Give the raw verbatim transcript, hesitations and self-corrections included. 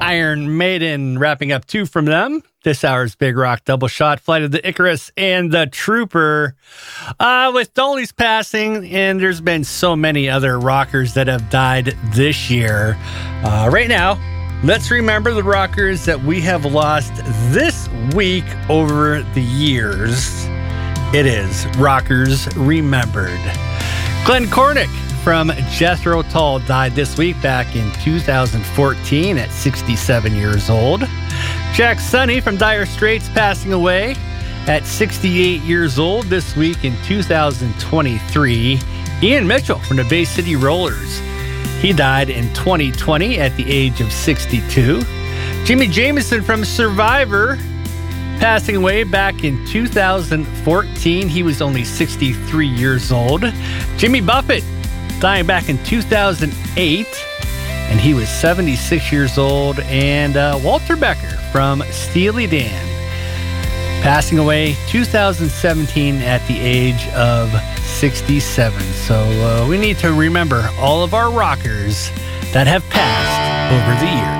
Iron Maiden, wrapping up two from them. This hour's Big Rock Double Shot, Flight of the Icarus and the Trooper. Uh, with Dolly's passing, and there's been so many other rockers that have died this year. Uh, right now, let's remember the rockers that we have lost this week over the years. It is Rockers Remembered. Glenn Cornick from Jethro Tull died this week back in two thousand fourteen at sixty-seven years old. Jack Sonny from Dire Straits passing away at sixty-eight years old this week in two thousand twenty-three. Ian Mitchell from the Bay City Rollers. He died in twenty twenty at the age of sixty-two. Jimmy Jameson from Survivor passing away back in two thousand fourteen. He was only sixty-three years old. Jimmy Buffett dying back in two thousand eight, and he was seventy-six years old. And uh, Walter Becker from Steely Dan passing away two thousand seventeen at the age of sixty-seven. So uh, we need to remember all of our rockers that have passed over the years.